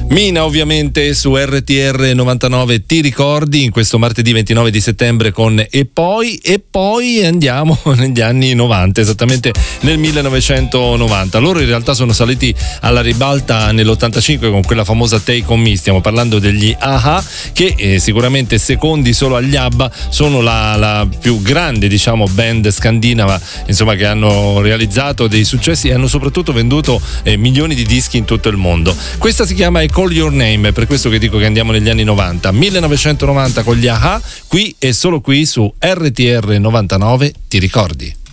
Mina ovviamente su RTR 99 ti ricordi in questo martedì 29 di settembre con e poi andiamo negli anni 90, esattamente nel 1990. Loro in realtà sono saliti alla ribalta nell'85 con quella famosa Take On Me, stiamo parlando degli A-ha, che sicuramente secondi solo agli ABBA sono la più grande, diciamo, band scandinava, insomma, che hanno realizzato dei successi e hanno soprattutto venduto milioni di dischi in tutto il mondo. Questa si chiama Call Your Name, è per questo che dico che andiamo negli anni 90. 1990 con gli A-ha, qui e solo qui su RTR 99 ti ricordi.